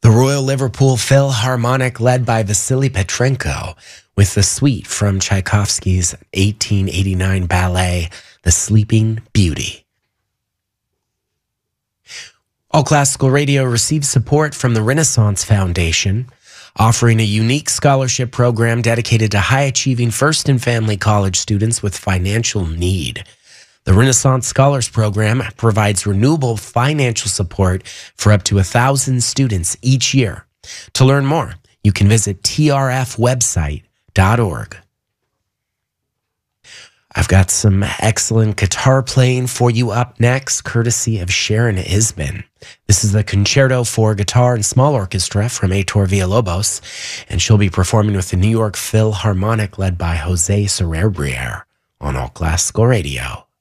The Royal Liverpool Philharmonic, led by Vasily Petrenko, with the suite from Tchaikovsky's 1889 ballet, The Sleeping Beauty. All Classical Radio receives support from the Renaissance Foundation, offering a unique scholarship program dedicated to high-achieving first and family college students with financial need. The Renaissance Scholars Program provides renewable financial support for up to 1,000 students each year. To learn more, you can visit trfwebsite.org. I've got some excellent guitar playing for you up next, courtesy of Sharon Isbin. This is the Concerto for Guitar and Small Orchestra from Heitor Villalobos, and she'll be performing with the New York Philharmonic, led by Jose Soler Briere, on All Classical Radio.